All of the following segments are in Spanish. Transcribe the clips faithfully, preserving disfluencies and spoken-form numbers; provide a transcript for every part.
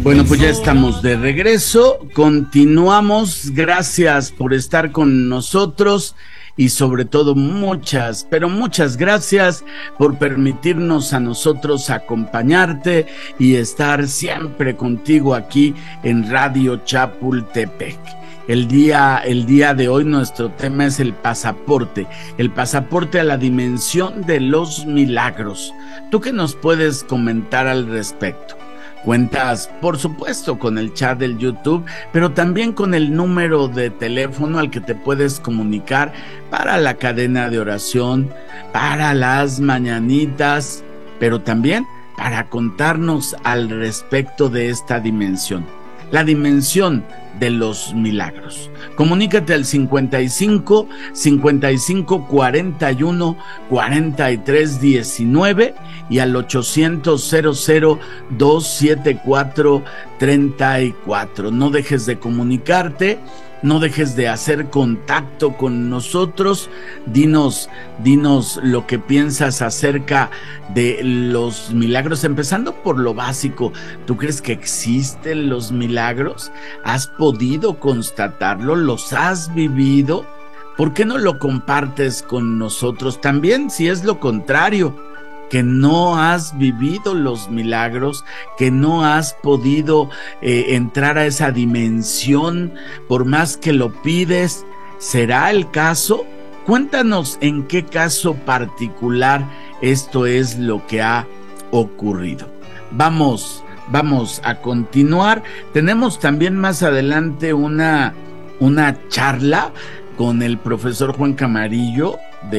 Bueno, pues ya estamos de regreso, continuamos, gracias por estar con nosotros y sobre todo muchas, pero muchas gracias por permitirnos a nosotros acompañarte y estar siempre contigo aquí en Radio Chapultepec. El día, el día de hoy nuestro tema es el pasaporte, el pasaporte a la dimensión de los milagros. ¿Tú qué nos puedes comentar al respecto? Cuentas, por supuesto, con el chat del YouTube, pero también con el número de teléfono al que te puedes comunicar para la cadena de oración, para las mañanitas, pero también para contarnos al respecto de esta dimensión, la dimensión de los milagros. Comunícate al cincuenta y cinco, cincuenta y cinco, cuarenta y uno, cuarenta y tres, diecinueve y al ochocientos, cero cero, dos siete cuatro, treinta y cuatro. No dejes de comunicarte, no dejes de hacer contacto con nosotros. Dinos, dinos lo que piensas acerca de los milagros, empezando por lo básico. ¿Tú crees que existen los milagros? ¿Has podido constatarlo? ¿Los has vivido? ¿Por qué no lo compartes con nosotros? También, si es lo contrario, que no has vivido los milagros, que no has podido eh, entrar a esa dimensión, por más que lo pides, ¿será el caso? Cuéntanos en qué caso particular esto es lo que ha ocurrido. Vamos, vamos a continuar. Tenemos también más adelante una, una charla con el profesor Juan Camarillo,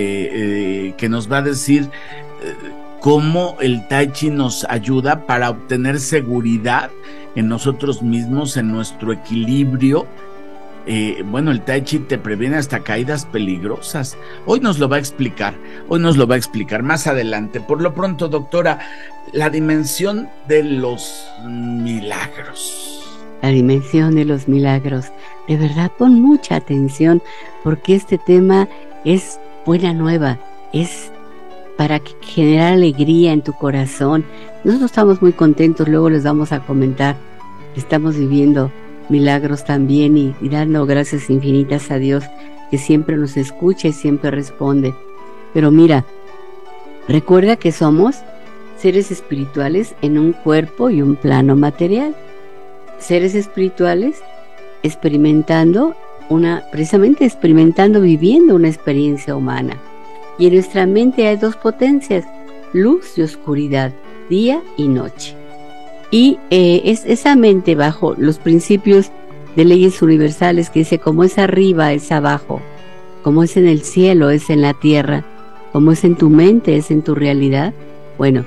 de, eh, que nos va a decir eh, cómo el Tai Chi nos ayuda para obtener seguridad en nosotros mismos, en nuestro equilibrio. Eh, bueno, el Tai Chi te previene hasta caídas peligrosas. Hoy nos lo va a explicar, hoy nos lo va a explicar más adelante. Por lo pronto, doctora, la dimensión de los milagros. La dimensión de los milagros. De verdad, pon mucha atención, porque este tema es buena nueva, es para generar alegría en tu corazón. Nosotros estamos muy contentos, luego les vamos a comentar. Estamos viviendo milagros también y, y dando gracias infinitas a Dios, que siempre nos escucha y siempre responde. Pero mira, recuerda que somos seres espirituales en un cuerpo y un plano material. Seres espirituales experimentando una, precisamente experimentando, viviendo una experiencia humana. Y en nuestra mente hay dos potencias, luz y oscuridad, día y noche. Y eh, es esa mente, bajo los principios de leyes universales, que dice como es arriba es abajo, como es en el cielo es en la tierra, como es en tu mente es en tu realidad. Bueno,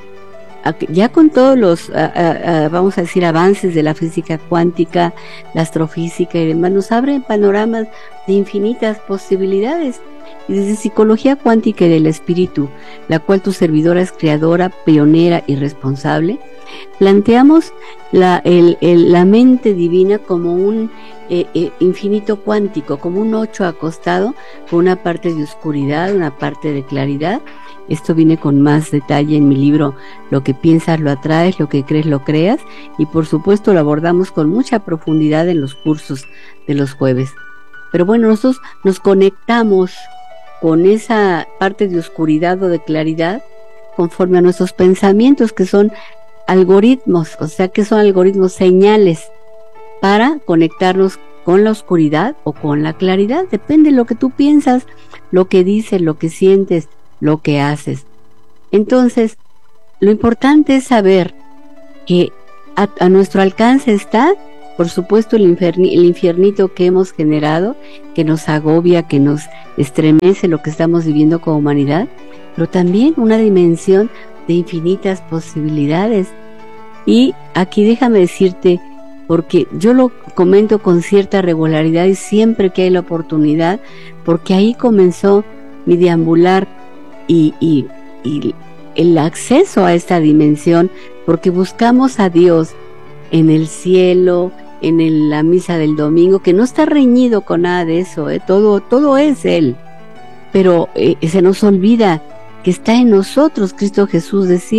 ya con todos los, a, a, a, vamos a decir, avances de la física cuántica, la astrofísica y demás, nos abren panoramas de infinitas posibilidades. Y desde psicología cuántica y del espíritu, la cual tu servidora es creadora, pionera y responsable, planteamos la, el, el, la mente divina como un eh, eh, infinito cuántico, como un ocho acostado, con una parte de oscuridad, una parte de claridad. Esto viene con más detalle en mi libro Lo que piensas lo atraes, lo que crees lo creas, y por supuesto lo abordamos con mucha profundidad en los cursos de los jueves. Pero bueno, nosotros nos conectamos con esa parte de oscuridad o de claridad conforme a nuestros pensamientos, que son algoritmos, o sea que son algoritmos, señales para conectarnos con la oscuridad o con la claridad. Depende de lo que tú piensas, lo que dices, lo que sientes, lo que haces. Entonces, lo importante es saber que a, a nuestro alcance está, por supuesto, el, inferni, el infiernito que hemos generado, que nos agobia, que nos estremece lo que estamos viviendo como humanidad, pero también una dimensión de infinitas posibilidades. Y aquí déjame decirte, porque yo lo comento con cierta regularidad y siempre que hay la oportunidad, porque ahí comenzó mi deambular y, y, y el acceso a esta dimensión, porque buscamos a Dios en el cielo, en el, la misa del domingo, que no está reñido con nada de eso, ¿eh? todo, todo es Él, pero eh, se nos olvida que está en nosotros. Cristo Jesús decía,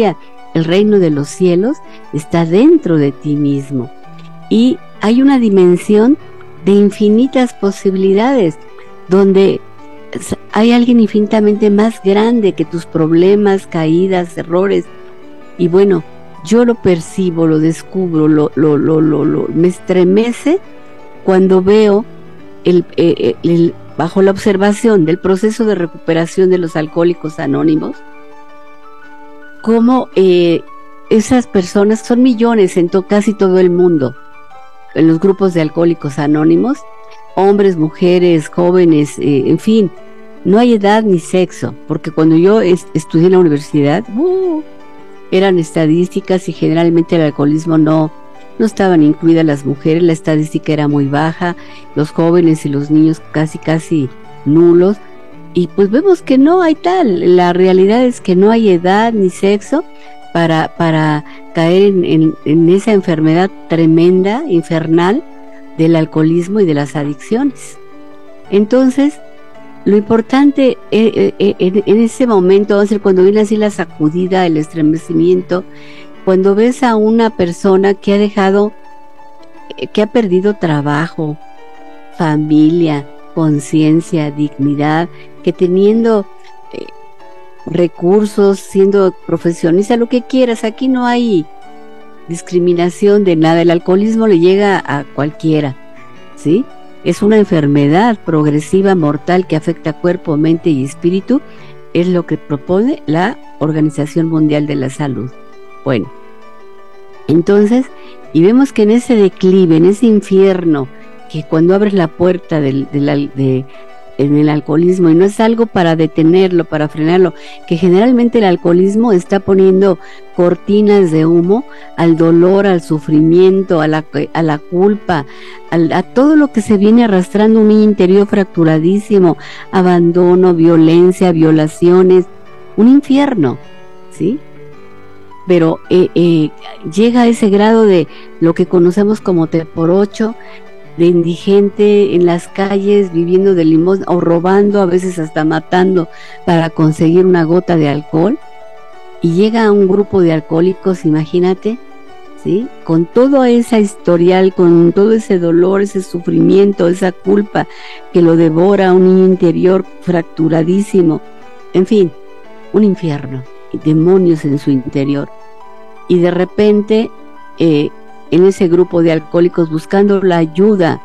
el reino de los cielos está dentro de ti mismo. Y hay una dimensión de infinitas posibilidades, donde hay alguien infinitamente más grande que tus problemas, caídas, errores. Y bueno, yo lo percibo, lo descubro, lo, lo, lo, lo, lo me estremece cuando veo el, el, el, bajo la observación del proceso de recuperación de los alcohólicos anónimos, cómo eh, esas personas, son millones en to, casi todo el mundo, en los grupos de alcohólicos anónimos, hombres, mujeres, jóvenes, eh, en fin, no hay edad ni sexo, porque cuando yo est estudié en la universidad, uh, eran estadísticas y generalmente el alcoholismo no, no estaban incluidas las mujeres, la estadística era muy baja, los jóvenes y los niños casi casi nulos, y pues vemos que no hay tal, la realidad es que no hay edad ni sexo para, para caer en, en, en esa enfermedad tremenda, infernal, del alcoholismo y de las adicciones. Entonces, lo importante eh, eh, en, en ese momento va a ser cuando viene así la sacudida, el estremecimiento, cuando ves a una persona que ha dejado, eh, que ha perdido trabajo, familia, conciencia, dignidad, que teniendo eh, recursos, siendo profesionista, lo que quieras, aquí no hay discriminación de nada, el alcoholismo le llega a cualquiera, ¿sí? Es una enfermedad progresiva mortal que afecta cuerpo, mente y espíritu, es lo que propone la Organización Mundial de la Salud. Bueno, entonces, y vemos que en ese declive, en ese infierno, que cuando abres la puerta del, del, de, en el alcoholismo, y no es algo para detenerlo, para frenarlo, que generalmente el alcoholismo está poniendo cortinas de humo al dolor, al sufrimiento, a la, a la culpa, a, a todo lo que se viene arrastrando, un niño interior fracturadísimo, abandono, violencia, violaciones, un infierno, ¿sí? Pero eh, eh, llega a ese grado de lo que conocemos como te por ocho, de indigente en las calles, viviendo de limosna o robando, a veces hasta matando para conseguir una gota de alcohol, y llega a un grupo de alcohólicos, imagínate, ¿sí? Con todo ese historial, con todo ese dolor, ese sufrimiento, esa culpa que lo devora, un niño interior fracturadísimo, en fin, un infierno, y demonios en su interior, y de repente eh, en ese grupo de alcohólicos buscando la ayuda,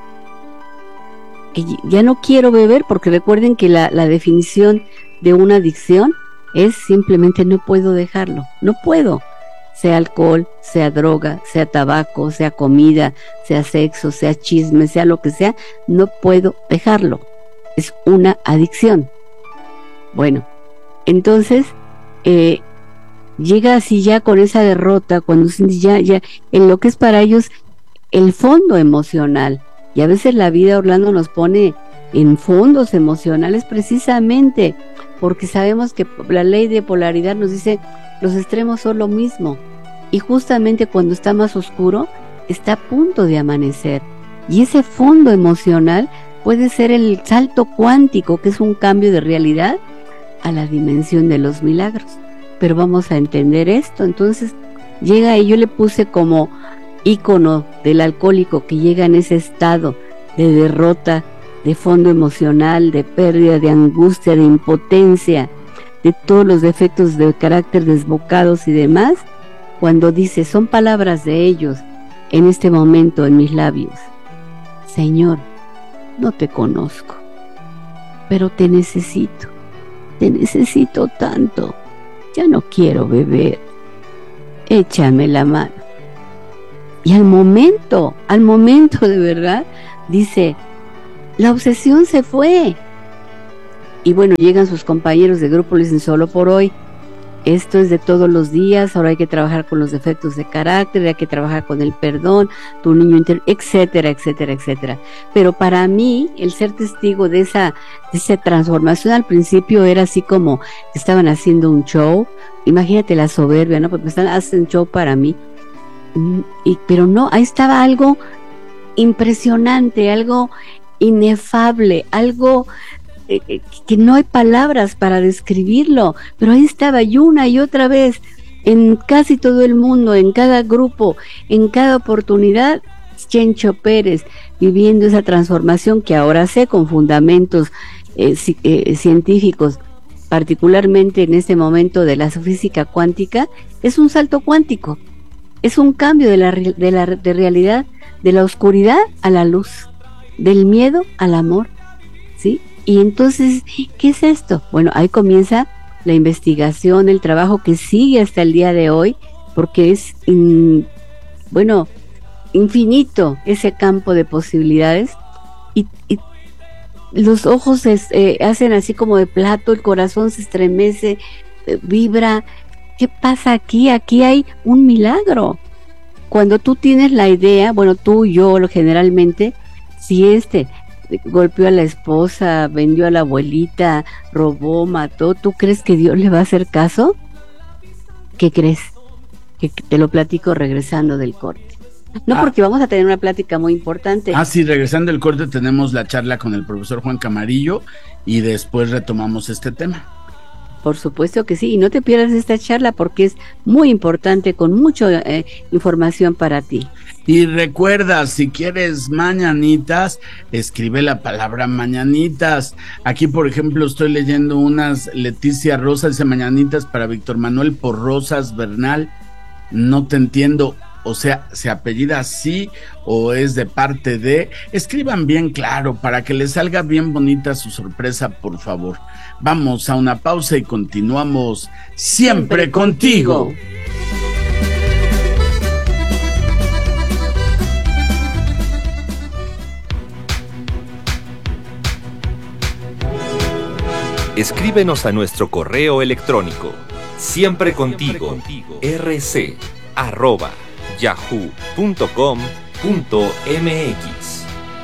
que ya no quiero beber, porque recuerden que la, la definición de una adicción es simplemente no puedo dejarlo, no puedo, sea alcohol, sea droga, sea tabaco, sea comida, sea sexo, sea chisme, sea lo que sea, no puedo dejarlo, es una adicción. Bueno, entonces eh, llega así ya con esa derrota, cuando ya, ya en lo que es para ellos el fondo emocional, y a veces la vida, Orlando, nos pone en fondos emocionales precisamente porque sabemos que la ley de polaridad nos dice los extremos son lo mismo, y justamente cuando está más oscuro está a punto de amanecer, y ese fondo emocional puede ser el salto cuántico, que es un cambio de realidad a la dimensión de los milagros. Pero vamos a entender esto. Entonces llega, y yo le puse como ícono del alcohólico que llega en ese estado de derrota, de fondo emocional, de pérdida, de angustia, de impotencia, de todos los defectos de carácter desbocados y demás, cuando dice, son palabras de ellos en este momento en mis labios: Señor, no te conozco, pero te necesito, te necesito tanto, ya no quiero beber, échame la mano. Y al momento, al momento de verdad, dice, la obsesión se fue. Y bueno, llegan sus compañeros de grupo, le dicen, solo por hoy, esto es de todos los días, ahora hay que trabajar con los defectos de carácter, hay que trabajar con el perdón, tu niño interior, etcétera, etcétera, etcétera. Pero para mí, el ser testigo de esa, de esa transformación al principio era así como que estaban haciendo un show. Imagínate la soberbia, ¿no? Porque están, hacen show para mí. Y, pero no, ahí estaba algo impresionante, algo inefable, algo eh, que no hay palabras para describirlo, pero ahí estaba, y una y otra vez en casi todo el mundo, en cada grupo, en cada oportunidad, Chencho Pérez viviendo esa transformación que ahora sé con fundamentos eh, eh, científicos, particularmente en este momento de la física cuántica, es un salto cuántico, es un cambio de la, de la de realidad, de la oscuridad a la luz, del miedo al amor, ¿sí? Y entonces, ¿qué es esto? Bueno, ahí comienza la investigación, el trabajo que sigue hasta el día de hoy, porque es, in, bueno, infinito ese campo de posibilidades, y, y los ojos se eh, hacen así como de plato, el corazón se estremece, eh, vibra. ¿Qué pasa aquí? Aquí hay un milagro. Cuando tú tienes la idea, bueno, tú, yo, generalmente, si este golpeó a la esposa, vendió a la abuelita, robó, mató, ¿tú crees que Dios le va a hacer caso? ¿Qué crees? Que te lo platico regresando del corte. No, ah, porque vamos a tener una plática muy importante. Ah, sí, regresando del corte tenemos la charla con el profesor Juan Camarillo y después retomamos este tema. Por supuesto que sí, y no te pierdas esta charla porque es muy importante, con mucha eh, información para ti. Y recuerda, si quieres mañanitas, escribe la palabra mañanitas. Aquí, por ejemplo, estoy leyendo unas. Leticia Rosa dice mañanitas para Víctor Manuel Porrosas Bernal. No te entiendo, o sea, ¿se apellida así o es de parte de? Escriban bien claro para que les salga bien bonita su sorpresa, por favor. Vamos a una pausa y continuamos siempre, siempre contigo. contigo. Escríbenos a nuestro correo electrónico siempre contigo rc arroba yahoo punto com punto mx.